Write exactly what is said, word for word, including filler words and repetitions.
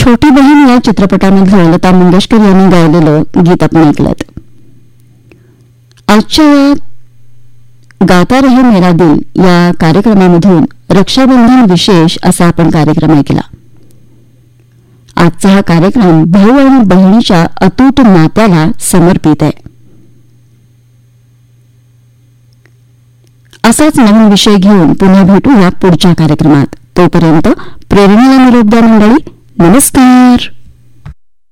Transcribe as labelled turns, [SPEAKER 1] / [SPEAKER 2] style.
[SPEAKER 1] छोटी बहीण या चित्रपटामधलं लता मंगेशकर यांनी गायलेलं गीत आपण ऐकलं. आजच्या या गाता रहे मेरा दिल या कार्यक्रमामधून रक्षाबंधन विशेष असा आपण कार्यक्रम ऐकला. आजचा हा कार्यक्रम भाऊ आणि बहिणीच्या अतूट नात्याला समर्पित आहे. असाच नवीन विषय घेऊन पुन्हा भेटूया पुढच्या कार्यक्रमात. तोपर्यंत प्रेरणेला निरोप द्या मंडळी. नमस्कार.